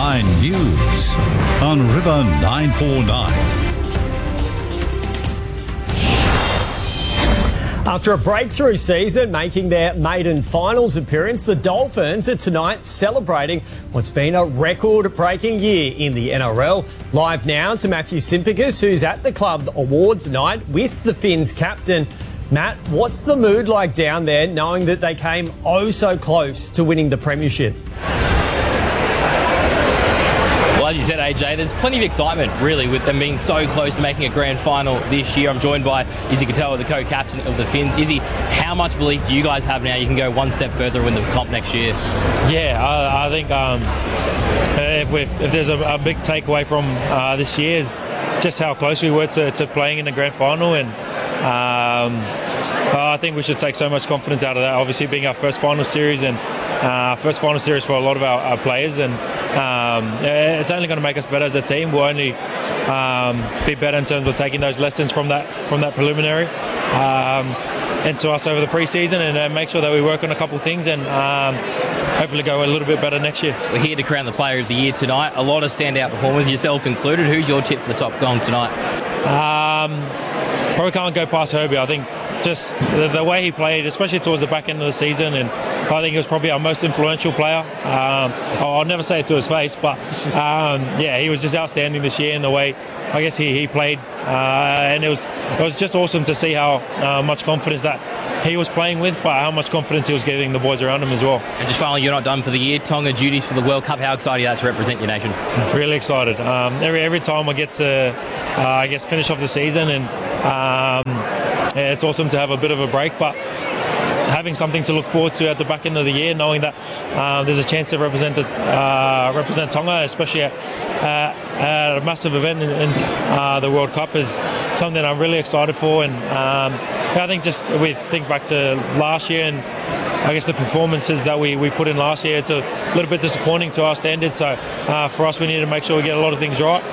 9 News on River 949. After a breakthrough season, making their maiden finals appearance, the Dolphins are tonight celebrating what's been a record-breaking year in the NRL. Live now to Matthew Simpicus, who's at the club awards night with the Finns captain. Matt, what's the mood like down there, knowing that they came oh so close to winning the premiership? Well, as you said, AJ, there's plenty of excitement, really, with them being so close to making a grand final this year. I'm joined by Izzy Katoa, the co-captain of the Finns. Izzy, how much belief do you guys have now you can go one step further and win the comp next year? Yeah, I think if there's a big takeaway from this year is just how close we were to playing in the grand final, and I think we should take so much confidence out of that. Obviously, being our first final series and first final series for a lot of our players, and it's only going to make us better as a team. We'll only be better in terms of taking those lessons from that preliminary into us over the pre-season, and make sure that we work on a couple of things and hopefully go a little bit better next year. We're here to crown the Player of the Year tonight. A lot of standout performers, yourself included. Who's your tip for the top gong tonight? Probably can't go past Herbie. I think just the way he played, especially towards the back end of the season, and I think he was probably our most influential player. I'll never say it to his face, but yeah, he was just outstanding this year in the way I guess he played, and it was just awesome to see how much confidence that he was playing with, but how much confidence he was giving the boys around him as well. And just finally, you're not done for the year. Tonga duties for the World Cup. How excited are you to represent your nation? Really excited. Every time I get to, I guess, finish off the season, and it's awesome to have a bit of a break, but having something to look forward to at the back end of the year, knowing that there's a chance to represent Tonga, especially at a massive event in the World Cup, is something I'm really excited for. And I think just if we think back to last year and I guess the performances that we put in last year, it's a little bit disappointing to our standards. So for us, we need to make sure we get a lot of things right.